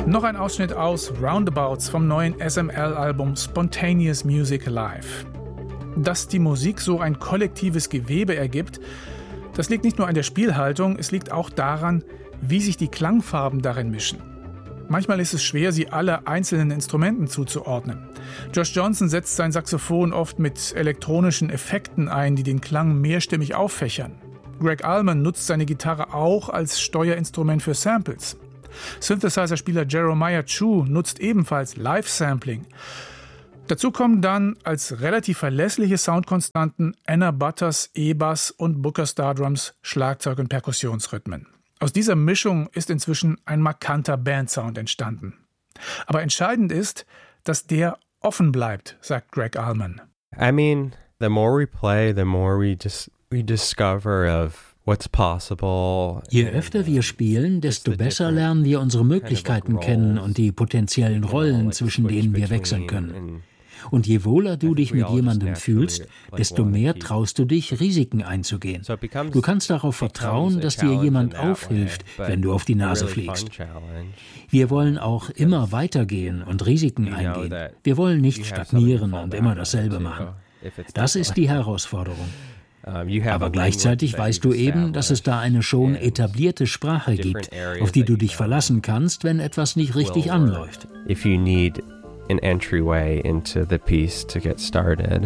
Noch ein Ausschnitt aus Roundabouts vom neuen SML-Album Spontaneous Music Live. Dass die Musik so ein kollektives Gewebe ergibt, das liegt nicht nur an der Spielhaltung, es liegt auch daran, wie sich die Klangfarben darin mischen. Manchmal ist es schwer, sie alle einzelnen Instrumenten zuzuordnen. Josh Johnson setzt sein Saxophon oft mit elektronischen Effekten ein, die den Klang mehrstimmig auffächern. Greg Allman nutzt seine Gitarre auch als Steuerinstrument für Samples. Synthesizer-Spieler Jeremiah Chu nutzt ebenfalls Live-Sampling. Dazu kommen dann als relativ verlässliche Soundkonstanten Anna Butters E-Bass und Booker Stardrums Schlagzeug- und Perkussionsrhythmen. Aus dieser Mischung ist inzwischen ein markanter Bandsound entstanden. Aber entscheidend ist, dass der offen bleibt, sagt Greg Allman. I mean, the more we play, the more we discover of what's possible. Je öfter wir spielen, desto besser lernen wir unsere Möglichkeiten kennen und die potenziellen Rollen, zwischen denen wir wechseln können. Und je wohler du dich mit jemandem fühlst, desto mehr traust du dich, Risiken einzugehen. Du kannst darauf vertrauen, dass dir jemand aufhilft, wenn du auf die Nase fliegst. Wir wollen auch immer weitergehen und Risiken eingehen. Wir wollen nicht stagnieren und immer dasselbe machen. Das ist die Herausforderung. Aber gleichzeitig weißt du eben, dass es da eine schon etablierte Sprache gibt, auf die du dich verlassen kannst, wenn etwas nicht richtig anläuft. If you need an entryway into the piece to get started.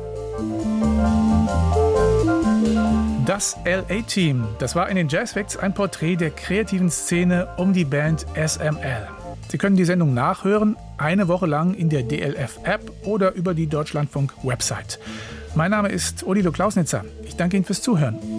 Das LA-Team, das war in den Jazz Facts ein Porträt der kreativen Szene um die Band SML. Sie können die Sendung nachhören, eine Woche lang in der DLF-App oder über die Deutschlandfunk-Website. Mein Name ist Odilo Klausnitzer. Ich danke Ihnen fürs Zuhören.